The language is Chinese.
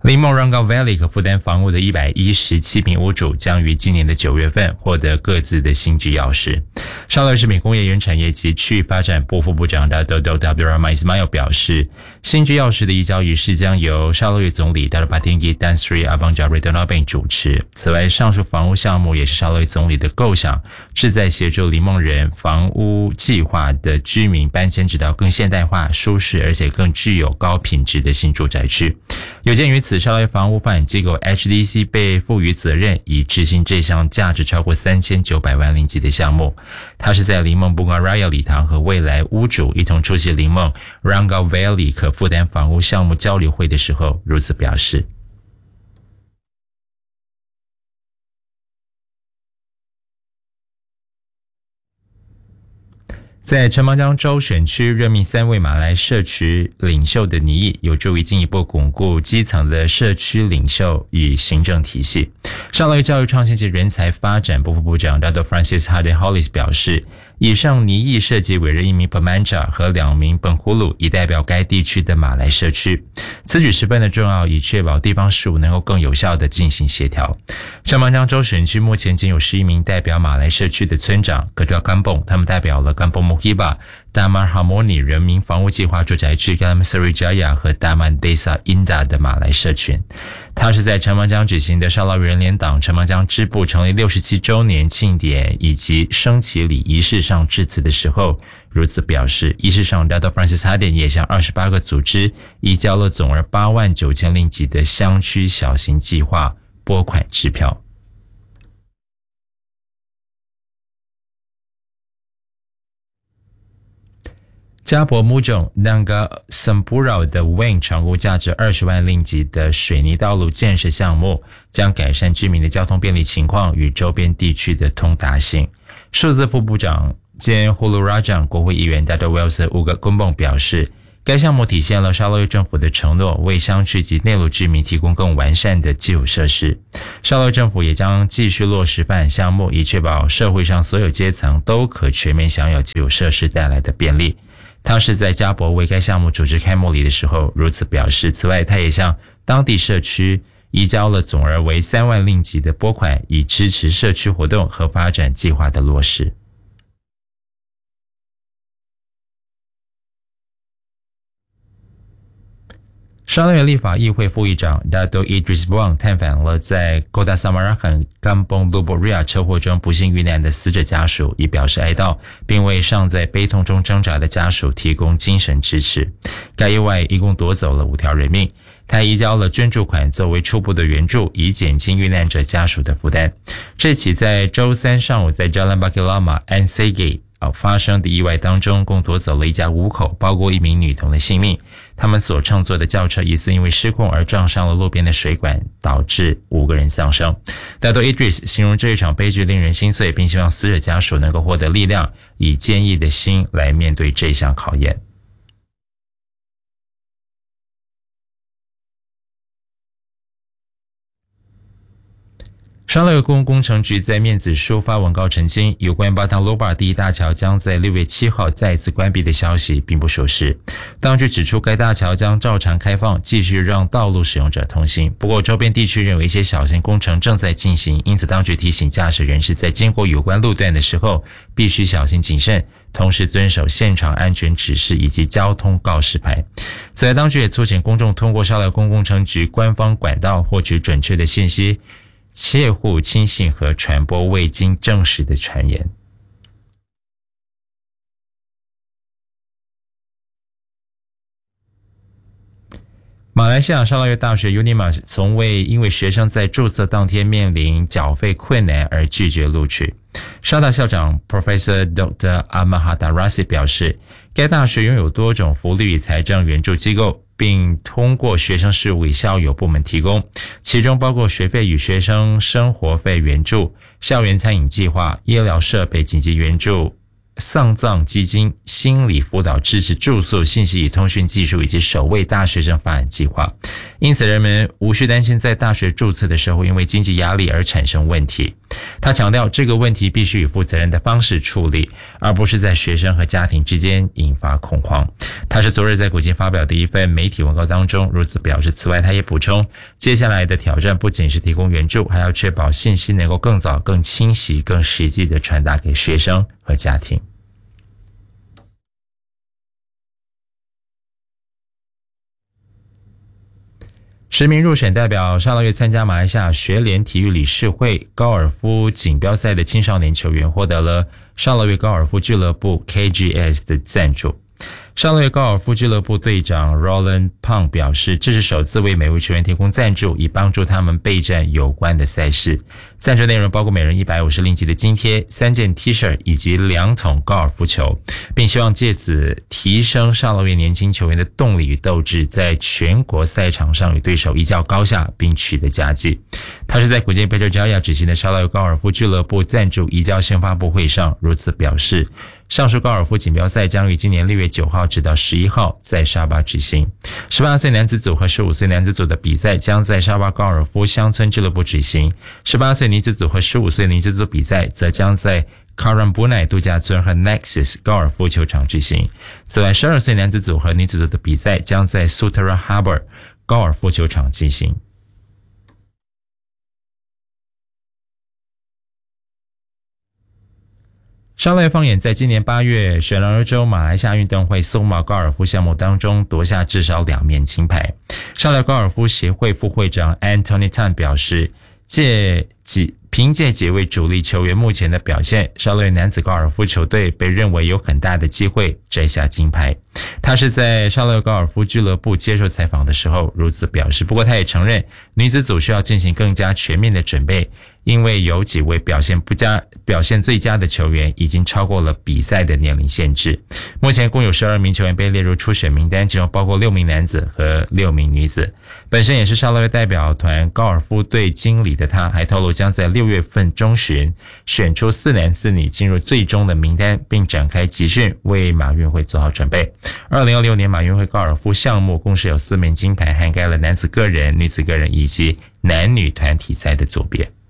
林梦 Rangao Valley 可负担房屋的117名屋主将于今年的9月份获得各自的新居钥匙。沙勒市民工业园产业及区域发展部副部长 Dato Abdul Rahman Ismail 表示，新居钥匙的移交仪式将由沙勒越总理 Dato Patinggi Tan Sri Abang Jabri Donobeng 主持。此外，上述房屋项目也是沙勒越总理的构想，旨在协助林梦人房屋计划的居民搬迁至到更现代化、舒适而且更具有高品质的新住宅区。有鉴于此，沙勒越房屋发展机构 HDC 被赋予责任，以执行这项价值超过3900万令吉的项目。他是在林梦 Bunga Raya 礼堂和未来屋主一同出席林梦 Rangao Valley 可负担房屋项目交流会的时候如此表示。在陈芒江州选区任命3位马来社区领袖的拟议，有助于进一步巩固基层的社区领袖与行政体系。沙勒越教育创新及人才发展部副部长 Dato Francis Harden Hollis 表示，以上拟议设计委任1名 Pemanja 和2名 Penghulu 以代表该地区的马来社区。此举十分的重要，以确保地方事务能够更有效地进行协调。陈芒江州选区目前仅有11名代表马来社区的村长 Ketua Kampung， 他们代表了 Kampung Muhibah、Damar Harmony 人民房屋计划住宅区、Kampung Sriwijaya 和 Taman Desa Indah 的马来社群。他是在陈芒江举行的沙捞越人联党陈芒江支部成立67周年庆典以及升旗礼仪式上致辞的时候如此表示。仪式上 Dato Francis Harden 也向28个组织移交了总额89000令吉的乡区小型计划拨款支票。加博木种 Nanga Sempurau 的 Wing 常估价值20万令吉的水泥道路建设项目，将改善居民的交通便利情况与周边地区的通达性。数字副部长兼 Hulu Rajang 国会议员 Dato Welson Uga Gumbong 表示，该项目体现了沙捞越政府的承诺，为乡区及内陆居民提供更完善的基础设施。沙捞越政府也将继续落实发展项目，以确保社会上所有阶层都可全面享有基础设施带来的便利。他是在加博为该项目主持开幕礼的时候如此表示。此外，他也向当地社区移交了总额为3万令吉的拨款，以支持社区活动和发展计划的落实。沙捞越立法议会副议长 Dato Idris Buang 探访了在 Kota Samarahan Kampung Luboria 车祸中不幸遇难的死者家属，以表示哀悼，并为尚在悲痛中挣扎的家属提供精神支持。该意外一共夺走了5条人命。他移交了捐助款作为初步的援助，以减轻遇难者家属的负担。这起在周三上午在 Jalan Baki Lama Ansege发生的意外当中，共夺走了一家5口，包括1名女童的性命。他们所乘坐的轿车疑似因为失控而撞上了路边的水管，导致5个人丧生。Dato Idris 形容这一场悲剧令人心碎，并希望死者家属能够获得力量，以坚毅的心来面对这项考验。沙捞越公共工程局在面子书发文告澄清，有关巴汤罗巴第一大桥将在6月7号再次关闭的消息并不属实。当局指出，该大桥将照常开放，继续让道路使用者通行。不过，周边地区认为一些小型工程正在进行，因此当局提醒驾驶人士在经过有关路段的时候，必须小心谨慎，同时遵守现场安全指示以及交通告示牌。此外，当局也促请公众通过沙捞越公共工程局官方管道获取准确的信息，切勿轻信和传播未经证实的传言。马来西亚沙捞越大学 UNIMAS 从未因为学生在注册当天面临缴费困难而拒绝录取。沙大校长 Professor Dr. Ahmad Darasi 表示，该大学拥有多种福利与财政援助机构，并通过学生事务与校友部门提供，其中包括学费与学生生活费援助、校园餐饮计划、医疗设备紧急援助、丧葬基金、心理辅导支持、住宿、信息与通讯技术以及首位大学生发展计划。 因此人们无需担心在大学注册的时候因为经济压力而产生问题。他强调这个问题必须以负责任的方式处理，而不是在学生和家庭之间引发恐慌。他是昨日在国际发表的一份媒体文告当中如此表示。此外他也补充，接下来的挑战不仅是提供援助，还要确保信息能够更早、更清晰、更实际地传达给学生和家庭。10名入选代表上个月参加马来西亚学联体育理事会高尔夫锦标赛的青少年球员获得了上个月高尔夫俱乐部 KGS 的赞助。上个月高尔夫俱乐部队长 Roland Pang 表示，这是首次为每位球员提供赞助，以帮助他们备战有关的赛事。赞助内容包括每人150令吉的津贴、3件 T 恤以及2桶高尔夫球，并希望借此提升上个月年轻球员的动力与斗志，在全国赛场上与对手一较高下，并取得佳绩。他是在古晋 Putrajaya 举行的上个月高尔夫俱乐部赞助移交新发布会上如此表示。上述高尔夫锦标赛将于今年6月9号直到11号在沙巴举行。18岁男子组和15岁男子组的比赛将在沙巴高尔夫乡村俱乐部举行，18岁女子组和15岁女子组比赛则将在 Karambunai 度假村和 Nexus 高尔夫球场举行。此外，12岁男子组和女子组的比赛将在 Sutera Harbour 高尔夫球场进行。上个月放眼在今年8月雪兰莪州马来西亚运动会松毛高尔夫项目当中夺下至少2面金牌。上海高尔夫协会副会长 Anthony Tan 表示，凭借几位主力球员目前的表现，上个月男子高尔夫球队被认为有很大的机会摘下金牌。他是在上个月高尔夫俱乐部接受采访的时候如此表示，不过他也承认女子组需要进行更加全面的准备，因为有几位表现最佳的球员已经超过了比赛的年龄限制。目前共有12名球员被列入初选名单，其中包括6名男子和6名女子。本身也是上个月代表团高尔夫队经理的他，还透露将在6月份中旬选出4男4女进入最终的名单，并展开集训，为马运会做好准备。2026年马运会高尔夫项目共是有4面金牌，涵盖了男子个人、女子个人以及男女团体赛的组别。